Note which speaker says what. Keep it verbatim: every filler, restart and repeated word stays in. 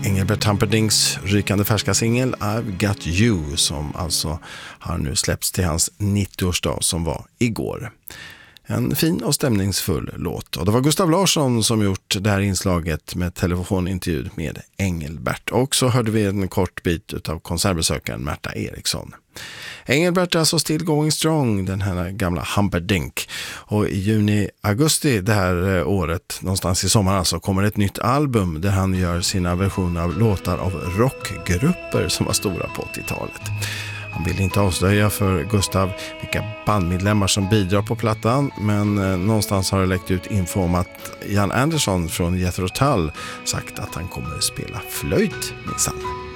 Speaker 1: Engelbert Humperdinks rykande färska singel I've Got You, som alltså har nu släppts till hans nittioårsdag som var igår. En fin och stämningsfull låt. Och det var Gustav Larsson som gjort det här inslaget med telefonintervju med Engelbert. Och så hörde vi en kort bit av konsertbesökaren Märta Eriksson. Engelbert är alltså still going strong, den här gamla Humperdinck. Och i juni, augusti det här året, någonstans i sommar alltså, kommer ett nytt album där han gör sina versioner av låtar av rockgrupper som var stora på åttiotalet. Han vill inte avslöja för Gustav vilka bandmedlemmar som bidrar på plattan, men eh, någonstans har det läckt ut info om att Jan Andersson från Jethro Tull sagt att han kommer att spela flöjt minsann.